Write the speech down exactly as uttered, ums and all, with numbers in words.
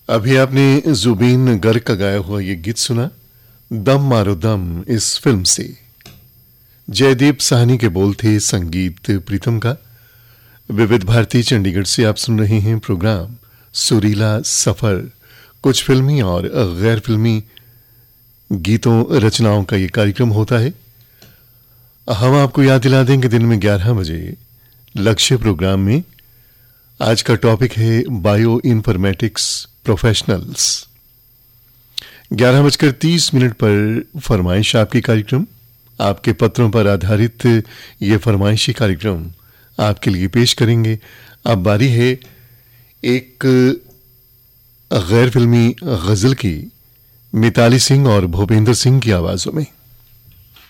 अभी आपने जुबीन गर्ग का गाया हुआ ये गीत सुना, दम मारो दम, इस फिल्म से। जयदीप साहनी के बोल थे, संगीत प्रीतम का। विविध भारती चंडीगढ़ से आप सुन रहे हैं प्रोग्राम सुरीला सफर। कुछ फिल्मी और गैर फिल्मी गीतों रचनाओं का ये कार्यक्रम होता है। हम आपको याद दिला दें कि दिन में ग्यारह बजे लक्ष्य प्रोग्राम में आज का टॉपिक है बायो इन्फॉर्मेटिक्स प्रोफेशनल्स। ग्यारह बजकर तीस मिनट पर फरमाइश आपकी कार्यक्रम, आपके पत्रों पर आधारित ये फरमाइशी कार्यक्रम आपके लिए पेश करेंगे। अब बारी है एक गैर फिल्मी गजल की, मिताली सिंह और भूपेंद्र सिंह की आवाजों में।